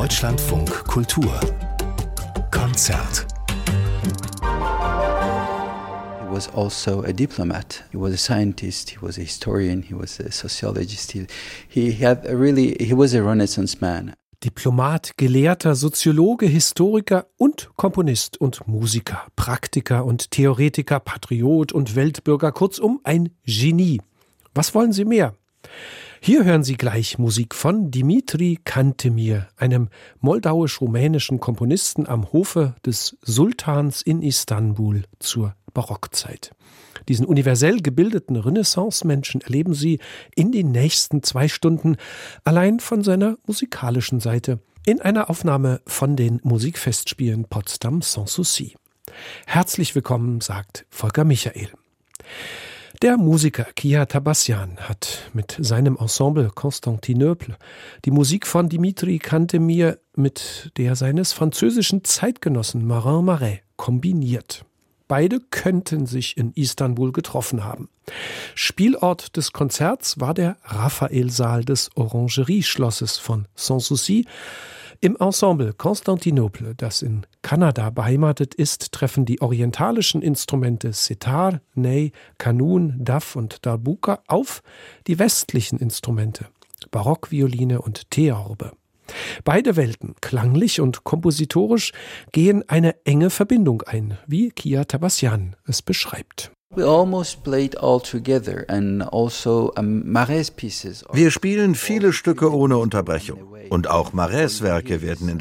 Deutschlandfunk Kultur Konzert. He was also a diplomat. He was a scientist. He was a historian. He was a sociologist. He was a Renaissance man. Diplomat, Gelehrter, Soziologe, Historiker und Komponist und Musiker, Praktiker und Theoretiker, Patriot und Weltbürger, kurzum ein Genie. Was wollen Sie mehr? Hier hören Sie gleich Musik von Dimitri Cantemir, einem moldauisch-rumänischen Komponisten am Hofe des Sultans in Istanbul zur Barockzeit. Diesen universell gebildeten Renaissance-Menschen erleben Sie in den nächsten 2 Stunden allein von seiner musikalischen Seite in einer Aufnahme von den Musikfestspielen Potsdam Sans Souci. Herzlich willkommen, sagt Volker Michael. Der Musiker Kia Tabassian hat mit seinem Ensemble Constantinople die Musik von Dimitri Cantemir mit der seines französischen Zeitgenossen Marin Marais kombiniert. Beide könnten sich in Istanbul getroffen haben. Spielort des Konzerts war der Raphaelsaal des Orangerie-Schlosses von Sans Souci. Im Ensemble Constantinople, das in Kanada beheimatet ist, treffen die orientalischen Instrumente Setar, Ney, Kanun, Daf und Darbuka auf die westlichen Instrumente, Barockvioline und Theorbe. Beide Welten, klanglich und kompositorisch, gehen eine enge Verbindung ein, wie Kia Tabassian es beschreibt. Wir spielen viele Stücke ohne Unterbrechung. Und auch Marais' Werke werden in